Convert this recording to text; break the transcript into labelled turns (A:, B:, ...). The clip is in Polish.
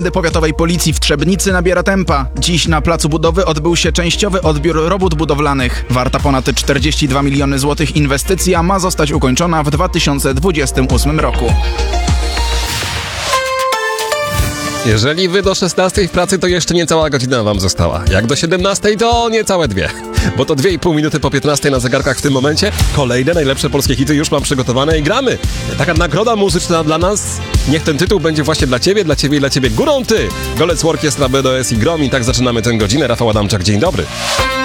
A: Komendy Powiatowej Policji w Trzebnicy nabiera tempa. Dziś na placu budowy odbył się częściowy odbiór robót budowlanych. Warta ponad 42 miliony złotych inwestycja ma zostać ukończona w 2028 roku.
B: Jeżeli wy do 16 w pracy, to jeszcze niecała godzina wam została. Jak do 17, to niecałe 2. Bo to 2,5 minuty po 15 na zegarkach w tym momencie. Kolejne najlepsze polskie hity już mam przygotowane i gramy. Taka nagroda muzyczna dla nas. Niech ten tytuł będzie właśnie dla ciebie i dla ciebie. Górą ty! Golec Orkiestra BDS i Grom i tak zaczynamy tę godzinę. Rafał Adamczak, dzień dobry.